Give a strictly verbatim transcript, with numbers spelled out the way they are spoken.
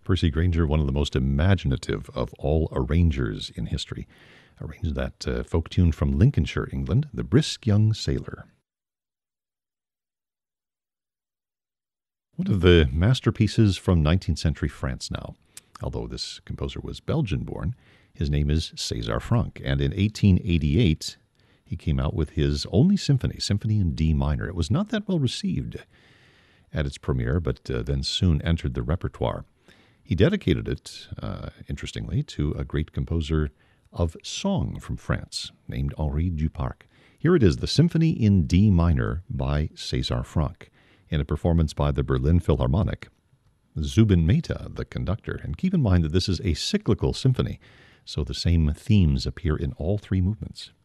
Percy Grainger, one of the most imaginative of all arrangers in history, arranged that uh, folk tune from Lincolnshire, England, The Brisk Young Sailor. One of the masterpieces from nineteenth century France now. Although this composer was Belgian-born, his name is César Franck, and in eighteen eighty-eight, he came out with his only symphony, Symphony in D minor. It was not that well received at its premiere, but uh, then soon entered the repertoire. He dedicated it, uh, interestingly, to a great composer of song from France named Henri Duparc. Here it is, the Symphony in D minor by César Franck, in a performance by the Berlin Philharmonic. Zubin Mehta, the conductor. And keep in mind that this is a cyclical symphony, so the same themes appear in all three movements.